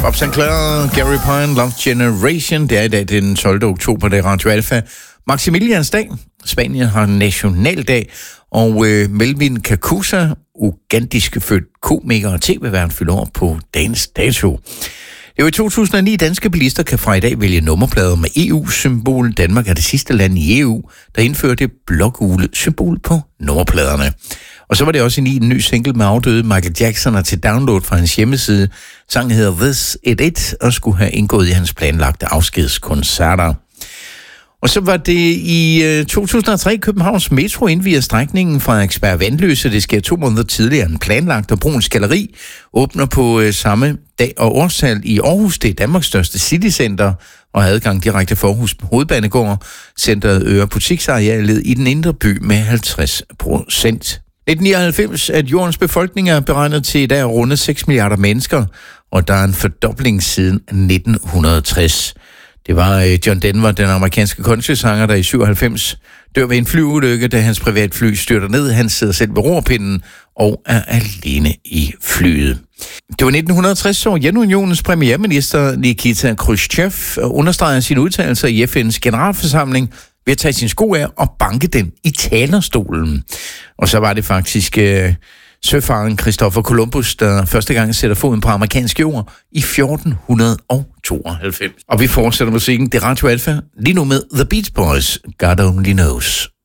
Bob Sinclair, Gary Pine, Love Generation. Det er i dag den 12. oktober, det er Radio Alfa. Maximiliansdag. Spanien har nationaldag. Og Melvin Kakusa, ugandisk født komiker og tv-vært, fylder år på dagens dato. Det var i 2009, danske bilister kan fra i dag vælge nummerplader med EU-symbol. Danmark er det sidste land i EU, der indførte blågule symbol på nummerpladerne. Og så var det også en ny single med afdøde Michael Jackson og til download fra hans hjemmeside. Sangen hedder This It It og skulle have indgået i hans planlagte afskedskoncerter. Og så var det i 2003 Københavns Metro indviger strækningen fra Frederiksberg-Vanløse. Det sker 2 måneder tidligere end planlagt, og Bruuns Galleri åbner på samme dag og årstal i Aarhus. Det er Danmarks største citycenter og har adgang direkte for Aarhus Hovedbanegård. Centeret øger butiksarealet i den indre by med 50%. 1999, at jordens befolkning er beregnet til i dag at runde 6 milliarder mennesker, og der er en fordobling siden 1960. Det var John Denver, den amerikanske countrysanger, der i 97 dør ved en flyulykke, da hans privatfly styrter ned. Han sidder selv ved rorpinden og er alene i flyet. Det var 1960, så Sovjetunionens premierminister Nikita Khrushchev understreger sine udtalelser i FN's generalforsamling ved at tage sin sko af og banke den i talerstolen. Og så var det faktisk søfaren Christopher Columbus, der første gang sætter foden på amerikansk jord i 1492. Og vi fortsætter musikken. Det er Radio Alfa, lige nu med The Beach Boys, God Only Knows.